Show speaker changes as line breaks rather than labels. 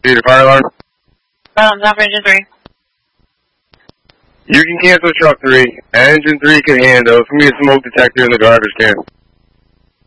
3 to fire alarm.
South Engine 3.
You can cancel truck 3. Engine 3 can handle. It's going to be a smoke detector in the garbage can.